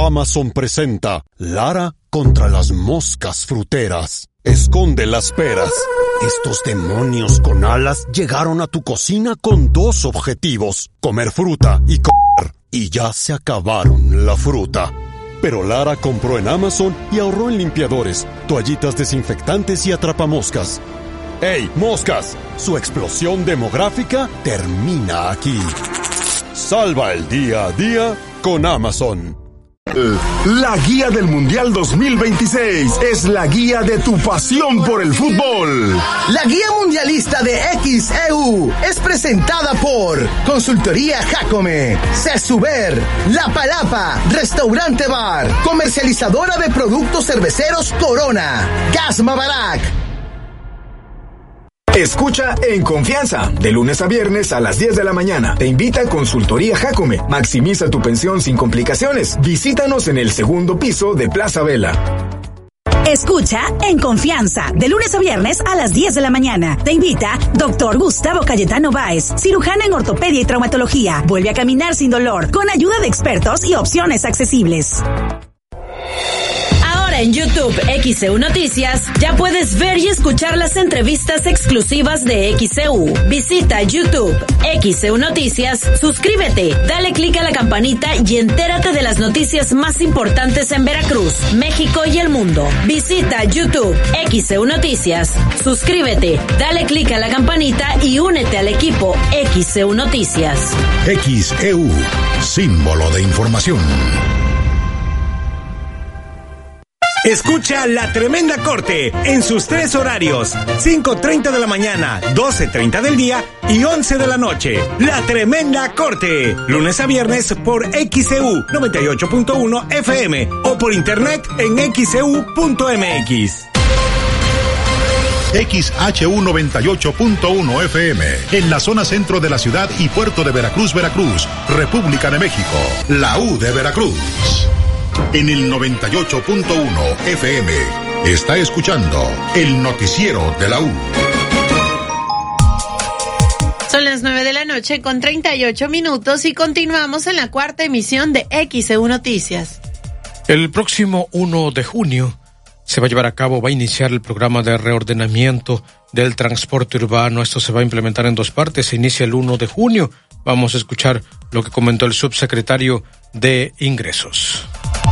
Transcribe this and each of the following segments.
Amazon presenta Lara contra las moscas fruteras. Esconde las peras. Estos demonios con alas llegaron a tu cocina con dos objetivos: comer fruta y comer. Y ya se acabaron la fruta. Pero Lara compró en Amazon y ahorró en limpiadores, toallitas desinfectantes y atrapamoscas. ¡Ey, moscas! Su explosión demográfica termina aquí. Salva el día a día con Amazon. La guía del Mundial 2026 es la guía de tu pasión por el fútbol. La guía mundialista de XEU es presentada por Consultoría Jacome, Cesuber, La Palapa, Restaurante Bar, comercializadora de productos cerveceros Corona, Gas Mabarak. Escucha En Confianza, de lunes a viernes a las 10 de la mañana. Te invita a Consultoría Jacome. Maximiza tu pensión sin complicaciones. Visítanos en el segundo piso de Plaza Vela. Escucha En Confianza, de lunes a viernes a las 10 de la mañana. Te invita Dr. Gustavo Cayetano Báez, cirujano en ortopedia y traumatología. Vuelve a caminar sin dolor, con ayuda de expertos y opciones accesibles. En YouTube XEU Noticias ya puedes ver y escuchar las entrevistas exclusivas de XEU. Visita YouTube XEU Noticias, suscríbete, dale clic a la campanita y entérate de las noticias más importantes en Veracruz, México y el mundo. Visita YouTube XEU Noticias, suscríbete, dale clic a la campanita y únete al equipo XEU Noticias. XEU, símbolo de información. Escucha La Tremenda Corte en sus 3 horarios: 5:30 de la mañana, 12:30 del día y 11 de la noche. La Tremenda Corte, lunes a viernes por XEU 98.1 FM o por internet en xeu.mx. XHU 98.1 FM, en la zona centro de la ciudad y puerto de Veracruz, República de México. La U de Veracruz. En el 98.1 FM está escuchando el noticiero de la U. Son las 9 de la noche con 38 minutos y continuamos en la cuarta emisión de XEU Noticias. El próximo 1 de junio se va a iniciar el programa de reordenamiento del transporte urbano. Esto se va a implementar en 2 partes. Se inicia el 1 de junio. Vamos a escuchar lo que comentó el subsecretario de Ingresos.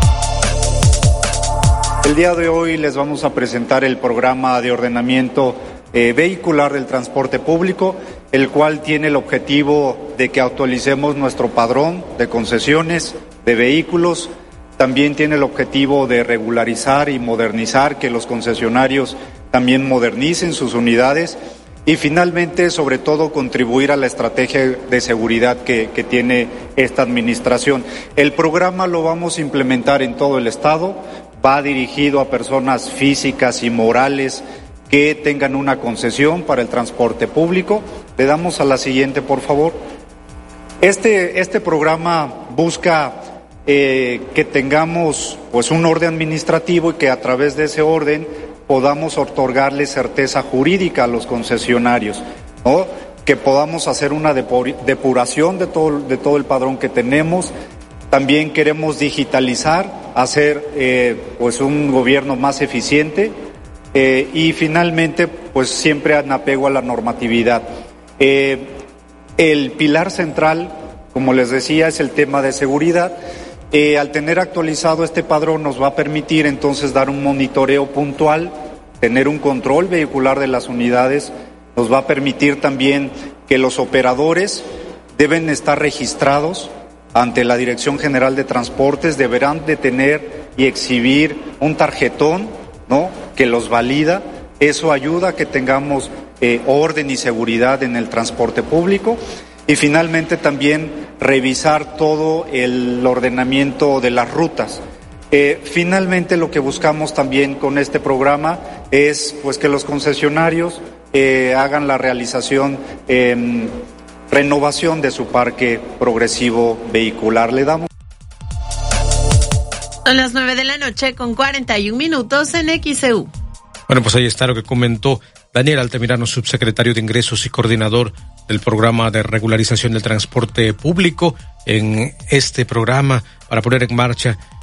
El día de hoy les vamos a presentar el programa de ordenamiento vehicular del transporte público, el cual tiene el objetivo de que actualicemos nuestro padrón de concesiones de vehículos. También tiene el objetivo de regularizar y modernizar, que los concesionarios también modernicen sus unidades y finalmente, sobre todo, contribuir a la estrategia de seguridad que tiene esta administración. El programa lo vamos a implementar en todo el estado. Va dirigido a personas físicas y morales que tengan una concesión para el transporte público. Le damos a la siguiente, por favor. Este programa busca que tengamos pues un orden administrativo y que a través de ese orden podamos otorgarle certeza jurídica a los concesionarios, ¿no? Que podamos hacer una depuración de todo el padrón que tenemos. También queremos digitalizar, hacer pues un gobierno más eficiente y finalmente pues siempre en apego a la normatividad. El pilar central, como les decía, es el tema de seguridad. Al tener actualizado este padrón nos va a permitir entonces dar un monitoreo puntual, tener un control vehicular de las unidades, nos va a permitir también que los operadores deben estar registrados ante la Dirección General de Transportes, deberán de tener y exhibir un tarjetón, ¿no?, que los valida. Eso ayuda a que tengamos orden y seguridad en el transporte público. Y finalmente también revisar todo el ordenamiento de las rutas. Finalmente lo que buscamos también con este programa es pues que los concesionarios hagan la realización renovación de su parque progresivo vehicular. Le damos. Son las 9 de la noche con 41 minutos en XEU. Bueno, pues ahí está lo que comentó Daniel Altamirano, subsecretario de Ingresos y coordinador del programa de regularización del transporte público. En este programa, para poner en marcha